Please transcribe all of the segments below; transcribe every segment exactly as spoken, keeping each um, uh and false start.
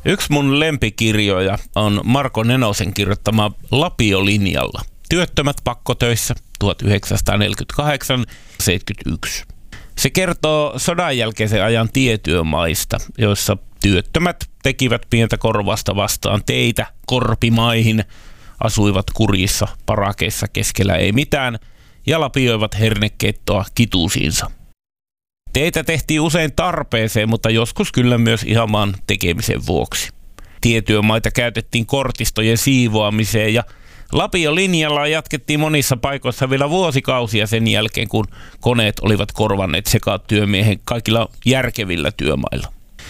Yksi mun lempikirjoja on Marko Nenosen kirjoittama Lapiolinjalla. Työttömät pakkotöissä tuhatyhdeksänsataaneljäkymmentäkahdeksan seitsemänkymmentäyksi. Se kertoo sodan jälkeisen ajan tietyömaista, joissa työttömät tekivät pientä korvasta vastaan teitä korpimaihin, asuivat kurjissa parakeissa keskellä ei mitään ja lapioivat hernekeittoa kituusiinsa. Teitä tehtiin usein tarpeeseen, mutta joskus kyllä myös ihan maan tekemisen vuoksi. Tietyömaita käytettiin kortistojen siivoamiseen ja Lapiolinjalla jatkettiin monissa paikoissa vielä vuosikausia sen jälkeen, kun koneet olivat korvanneet sekatyömiehen kaikilla järkevillä työmailla.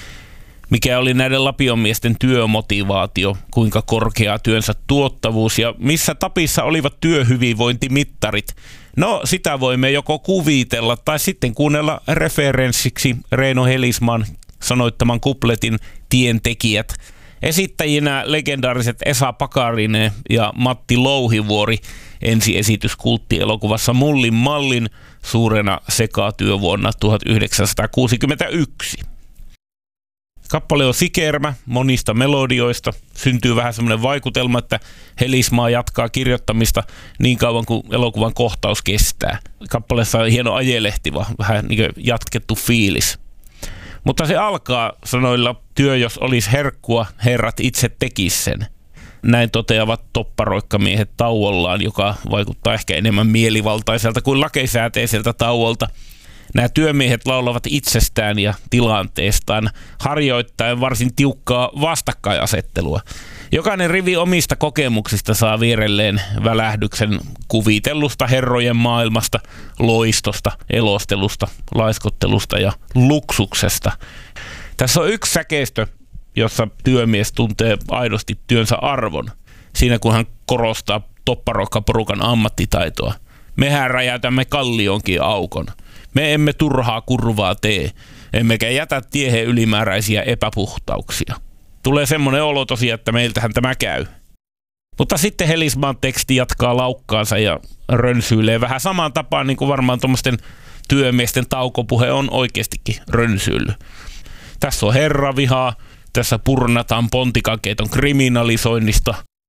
Mikä oli näiden lapiomiesten työmotivaatio, kuinka korkea työnsä tuottavuus ja missä tapissa olivat työhyvinvointimittarit? No, sitä voimme joko kuvitella tai sitten kuunnella referenssiksi Reino Helismaan sanoittaman kupletin Tientekijät. Esittäjinä legendaariset Esa Pakarinen ja Matti Louhivuori ensiesitys kulttielokuvassa Mullin mallin suurena sekatyövuonna tuhatyhdeksänsataakuusikymmentäyksi. Kappale on sikermä monista melodioista. Syntyy vähän semmoinen vaikutelma, että Helismaa jatkaa kirjoittamista niin kauan kuin elokuvan kohtaus kestää. Kappaleessa on hieno ajelehtiva, vähän niin kuin jatkettu fiilis. Mutta se alkaa sanoilla työ jos olisi herkkua, herrat itse tekis sen. Näin toteavat topparoikkamiehet tauollaan, joka vaikuttaa ehkä enemmän mielivaltaiselta kuin lakeisääteiseltä tauolta. Nämä työmiehet laulavat itsestään ja tilanteestaan, harjoittaen varsin tiukkaa vastakkainasettelua. Jokainen rivi omista kokemuksista saa vierelleen välähdyksen kuvitellusta herrojen maailmasta, loistosta, elostelusta, laiskottelusta ja luksuksesta. Tässä on yksi säkeistö, jossa työmies tuntee aidosti työnsä arvon. Siinä kun hän korostaa topparokkaporukan ammattitaitoa. Mehän räjäytämme kallionkin aukon. Me emme turhaa kurvaa tee, emmekä jätä tiehen ylimääräisiä epäpuhtauksia. Tulee semmoinen olo tosiaan, että meiltähän tämä käy. Mutta sitten Helismaan teksti jatkaa laukkaansa ja rönsyilee vähän samaan tapaan, niin kuin varmaan tuommoisten työmiesten taukopuhe on oikeastikin rönsyilly. Tässä on herravihaa, tässä purnataan pontikakeiton kriminalisoinnista.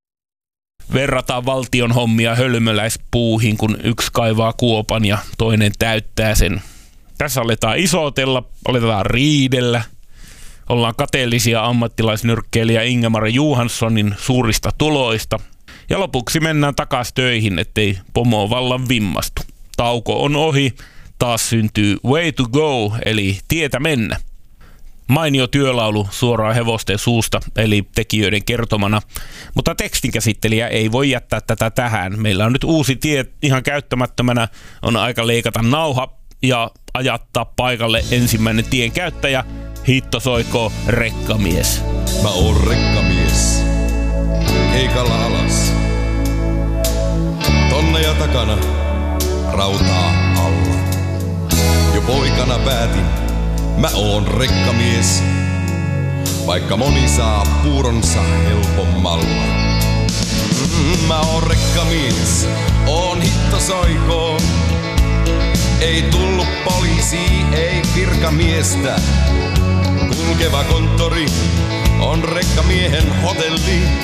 Verrataan valtion hommia hölmöläispuuhin, kun yksi kaivaa kuopan ja toinen täyttää sen. Tässä aletaan isotella, aletaan riidellä. Ollaan kateellisia ammattilaisnyrkkeilijä Ingemar Johanssonin suurista tuloista. Ja lopuksi mennään takaisin töihin, ettei pomo vallan vimmastu. Tauko on ohi, taas syntyy way to go, eli tietä mennä. Mainio työlaulu suoraan hevosten suusta, eli tekijöiden kertomana. Mutta tekstinkäsittelijä ei voi jättää tätä tähän. Meillä on nyt uusi tie ihan käyttämättömänä. On aika leikata nauha ja ajattaa paikalle ensimmäinen tien käyttäjä. Hitto soikoo rekkamies. Mä oon rekkamies. Keikalla alas. Tonneja takana. Rautaa alla. Jo poikana päätin. Mä oon rekkamies, vaikka moni saa puuronsa helpommalla. Mm, mä oon rekkamies, oon hitto soikoo. Ei tullut poliisi, ei virkamiestä. Kulkeva konttori on rekkamiehen hotelli.